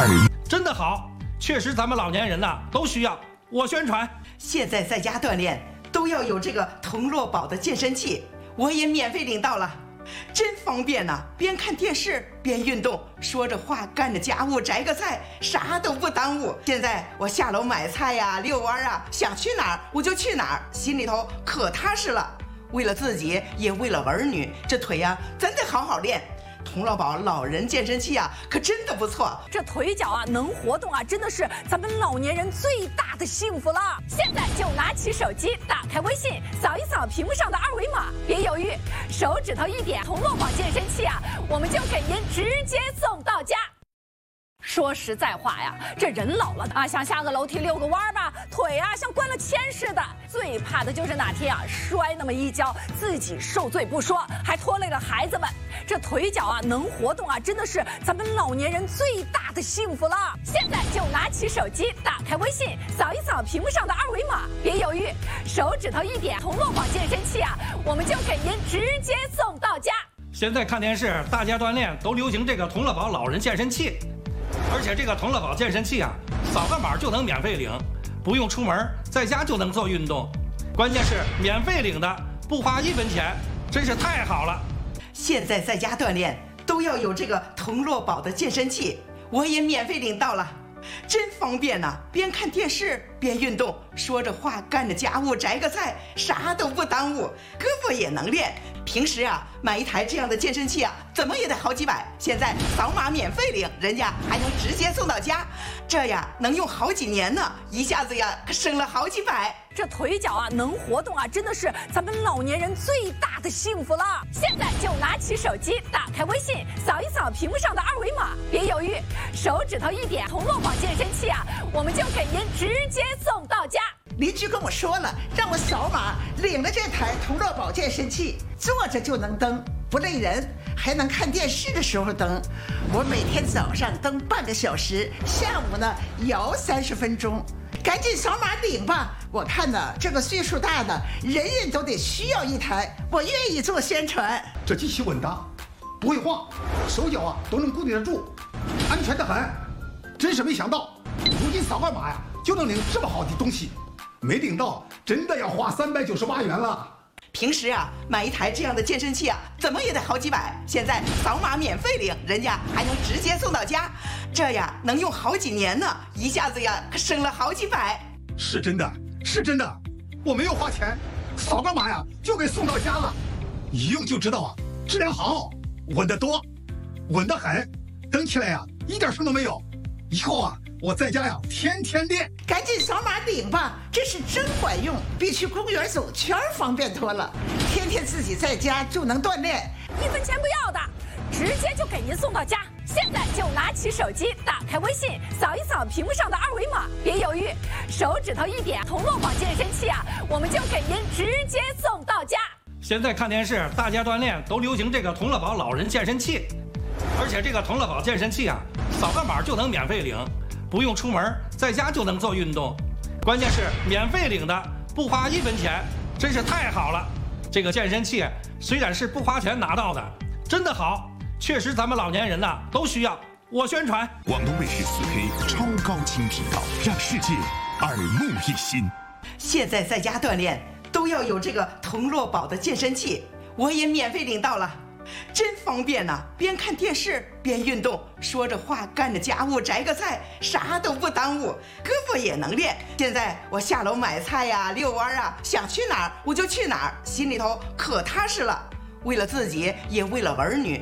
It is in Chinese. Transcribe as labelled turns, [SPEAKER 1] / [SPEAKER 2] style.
[SPEAKER 1] 真的好，确实咱们老年人呐都需要。我宣传，
[SPEAKER 2] 现在在家锻炼都要有这个童乐宝的健身器，我也免费领到了，真方便呐！边看电视边运动，说着话干着家务，摘个菜，啥都不耽误。现在我下楼买菜呀、遛弯啊，想去哪儿我就去哪儿，心里头可踏实了。为了自己，也为了儿女，这腿呀真得好好练。童乐宝老人健身器啊，可真的不错。
[SPEAKER 3] 这腿脚啊能活动啊，真的是咱们老年人最大的幸福了。现在就拿起手机，打开微信，扫一扫屏幕上的二维码，别犹豫，手指头一点，童乐宝健身器啊，我们就给您直接送到家。说实在话呀，这人老了啊，想下个楼梯遛个弯吧，腿啊像灌了铅似的。最怕的就是哪天啊摔那么一跤，自己受罪不说，还拖累了孩子们。这腿脚啊能活动啊，真的是咱们老年人最大的幸福了。现在就拿起手机，打开微信，扫一扫屏幕上的二维码，别犹豫，手指头一点，童乐宝健身器啊，我们就给您直接送到家。
[SPEAKER 1] 现在看电视，大家锻炼都流行这个童乐宝老人健身器。而且这个童乐宝健身器啊，扫个码就能免费领，不用出门，在家就能做运动。关键是免费领的，不花1分钱，真是太好了。
[SPEAKER 2] 现在在家锻炼都要有这个童乐宝的健身器，我也免费领到了，真方便呐！边看电视边运动，说着话干着家务，摘个菜，啥都不耽误，胳膊也能练。平时啊，买一台这样的健身器啊，怎么也得好几百。现在扫码免费领，人家还能直接送到家，这呀能用好几年呢，一下子呀可省了好几百。
[SPEAKER 3] 这腿脚啊能活动啊，真的是咱们老年人最大的幸福了。现在就拿起手机，打开微信，扫一扫屏幕上的二维码，别犹豫，手指头一点，童乐宝健身器啊，我们就给您直接送到家。
[SPEAKER 4] 邻居跟我说了，让我扫码领了这台童乐宝健身器，坐着就能蹬，不累人，还能看电视的时候蹬。我每天早上蹬半个小时，下午呢摇30分钟。赶紧扫码领吧！我看呢，这个岁数大的人人都得需要一台，我愿意做宣传。
[SPEAKER 5] 这机器稳当，不会晃，手脚啊都能固定得住，安全得很。真是没想到，如今扫个码呀就能领这么好的东西，没领到真的要花398元了。
[SPEAKER 2] 平时啊，买一台这样的健身器啊，怎么也得好几百。现在扫码免费领，人家还能直接送到家，这呀能用好几年呢，一下子呀可省了好几百。
[SPEAKER 5] 是真的，是真的，我没有花钱，扫个码呀就给送到家了，一用就知道啊，质量好，稳得多，稳得很，蹬起来呀一点声都没有。以后啊，我在家呀天天练。
[SPEAKER 4] 赶紧扫码领吧，这是真管用，比去公园走圈方便多了。天天自己在家就能锻炼
[SPEAKER 3] ，1分钱不要的，直接就给您送到家。现在就拿起手机，打开微信，扫一扫屏幕上的二维码，别犹豫，手指头一点，童乐宝健身器啊，我们就给您直接送到家。
[SPEAKER 1] 现在看电视，大家锻炼都流行这个童乐宝老人健身器。而且这个童乐宝健身器啊，扫个码就能免费领，不用出门，在家就能做运动。关键是免费领的，不花1分钱，真是太好了。这个健身器虽然是不花钱拿到的，真的好，确实咱们老年人呐都需要。我宣传，
[SPEAKER 6] 广东卫视4K 超高清频道，让世界耳目一新。
[SPEAKER 2] 现在在家锻炼都要有这个童乐宝的健身器，我也免费领到了。真方便呐！边看电视边运动，说着话干着家务，摘个菜，啥都不耽误，胳膊也能练。现在我下楼买菜呀、遛弯啊，想去哪儿我就去哪儿，心里头可踏实了。为了自己，也为了儿女，